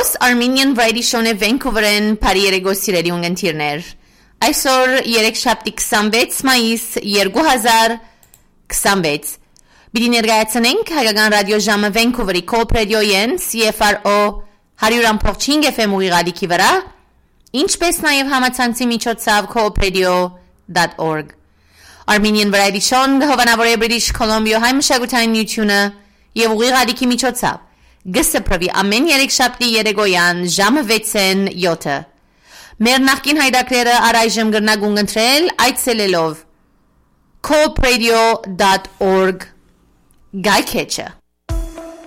Այսօրոս Armenian Variety Show-ն է Vancouver-ին Փարիերեգո սիրելի ունգընտիրներ։ Այսօր երեքշաբթի 26 մայիս 2026 Բիդի ներկայացնենք հայկական ռադիո ժամը Vancouver-ի Coop Radio-ին CFRO 100.5 FM ուղիղալիքի վրա, ինչպես նաև համացանցի միջոցով coopradio.org Armenian Variety Show-ն հովանավոր է British Columbia հայ մշակութային միությունը և ուղիղալիքի միջոցով Գսպրվի ամեն երեքշաբթի երեկոյան ժամը 6-ին 7 Մեր նախկին հայրակրերը առայժմ գրնագուն ընտրել այցելելով coopradio.org Գայքեչը